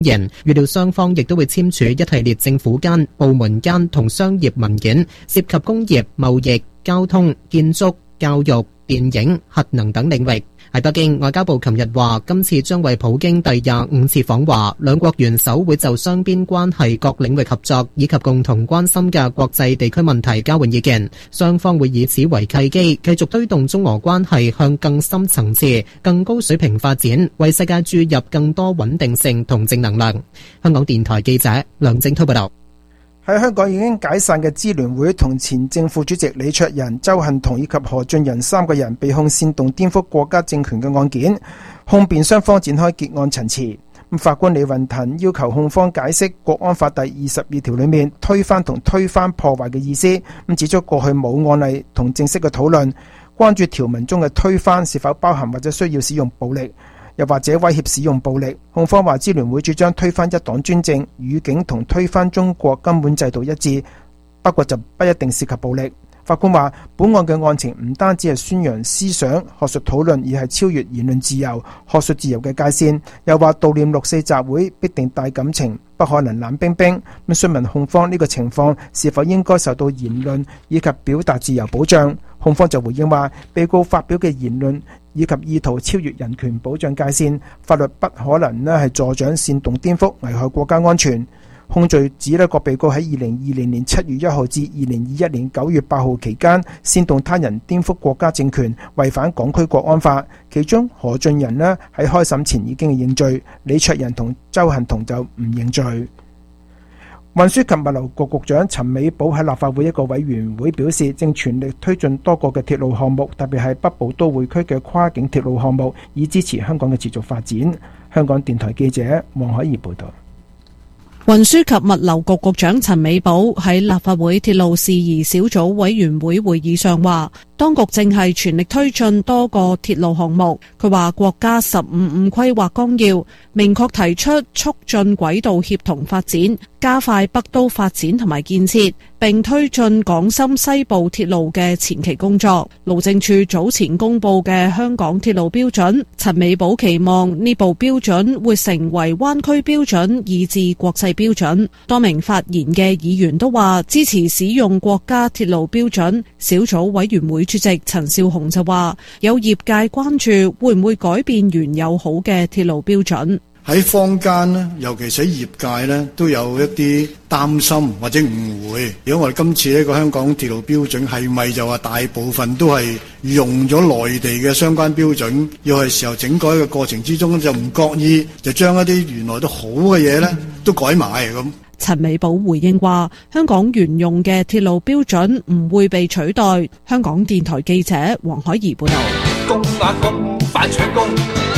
言，預料雙方亦都會簽署一系列政府間、部門間同商業文件，涉及工業、貿易、交通、建築、教育、電影、核能等領域。喺北京，外交部琴日話，今次將為普京第25次訪華，兩國元首會就雙邊關係各領域合作以及共同關心嘅國際地區問題交換意見。雙方會以此為契機，繼續推動中俄關係向更深層次、更高水平發展，為世界注入更多穩定性同正能量。香港電台記者梁正滔報道。 喺香港已經解散嘅支聯會同前正副主席李卓人、鄒幸彤以及何俊仁三個人被控煽動顛覆國家政權嘅案件，控辯雙方展開結案陳詞。法官李運騰要求控方解釋國安法第22條裏面推翻同推翻破壞嘅意思，指出過去冇案例同正式嘅討論，關注條文中嘅推翻是否包含或者需要使用暴力，又或者威脅使用暴力。控方話支聯會主張推翻一黨專政，語境同推翻中國根本制度一致，不過就不一定涉及暴力。法官話本案嘅案情唔單止係宣揚思想學術討論，而係超越言論自由、學術自由嘅界線。又話悼念六四集會必定帶感情，不可能冷冰冰。詢問控方呢個情況是否應該受到言論以及表達自由保障，控方就回應話被告發表嘅言論以及意圖超越人權保障界線，法律不可能係助長煽動顛覆、危害國家安全。控罪指各被告喺2020年7月1號至2021年9月8號期間煽動他人顛覆國家政權，違反港區國安法。其中何俊仁喺開審前已經認罪，李卓人同鄒幸彤就唔認罪。運輸及物流局局長陳美寶喺立法會一個委員會表示，正全力推進多個嘅鐵路項目，特別係北部都會區嘅跨境鐵路項目，以支持香港嘅持續發展。香港電台記者黃海怡報道。 運輸及物流局局長陳美寶喺立法會鐵路事宜小組委員會會議上話，當局正係全力推進多個鐵路項目。佢話國家15規劃綱要明確提出促進軌道協同發展，加快北都發展同埋建設，並推進港深西部鐵路嘅前期工作。路政署早前公布嘅香港鐵路標準，陳美寶期望呢部標準會成為灣區標準以至國際標準。多名發言嘅議員都話支持使用國家鐵路標準。小組委員會主席陳紹雄就話，有業界關注會唔會改變原有好嘅鐵路標準。 喺坊間呢，尤其是喺業界呢，都有一啲擔心或者誤會。如果我哋今次呢個香港鐵路標準係咪就話大部分都係用咗內地嘅相關標準，要係時候整改嘅過程之中就唔覺意就將一啲原來都好嘅嘢呢都改埋咁。 陳美寶回應話，香港原用嘅鐵路標準唔會被取代。香港電台記者黃海怡報道。 攻啊攻，反搶攻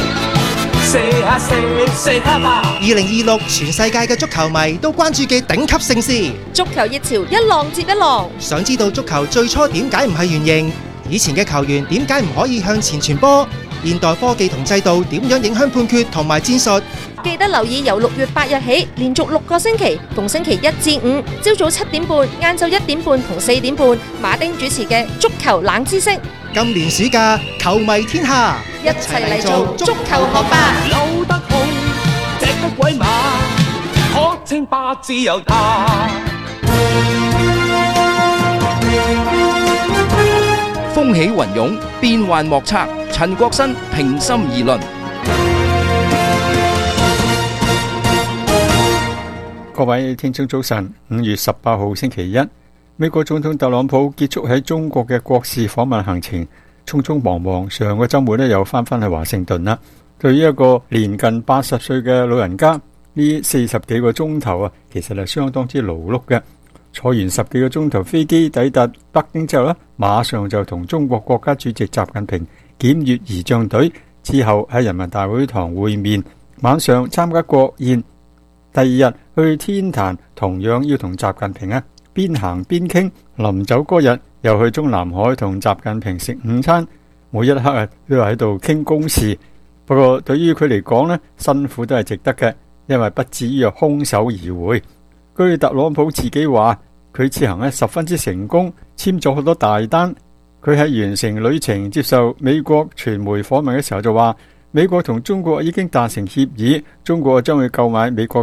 ，2026全世界嘅足球迷都關注嘅頂級盛事， 足球熱潮一浪接一浪。 想知道足球最初點解唔係圓形？以前嘅球員點解唔可以向前傳波？現代科技同制度點樣影響判決同埋戰術？ 記得留意由6月8日起，連續6個星期，逢星期1至5，朝早7點半、晏晝1點半同4點半，馬丁主持嘅足球冷知識。 今年暑假，球迷天下， 一齊嚟做足球學霸。 扭得好，隻得鬼馬，可稱霸自由他。 風起雲湧，變幻莫測。陳國新平心而論。 各位聽眾早晨，5月18號星期一，美國總統特朗普結束喺中國嘅國事訪問行程，匆匆忙忙上個周末又翻返去華盛頓啦。對於一個年近80歲嘅老人家，呢40幾個鐘頭其實係相當之勞碌嘅。坐完10幾個鐘頭飛機抵達北京之後馬上就同中國國家主席習近平檢閱儀仗隊，之後喺人民大會堂會面，晚上參加國宴。第二日去天壇，同樣要同習近平邊行邊傾。臨走嗰日又去中南海同習近平食午餐，每一刻都喺度傾公事。不過對於佢嚟講辛苦都係值得嘅，因為不至於空手而回。據特朗普自己話，佢此行十分之成功，簽咗好多大單。佢喺完成旅程接受美國傳媒訪問嘅時候就話， 美國同中國已經達成協議，中國將會購買美國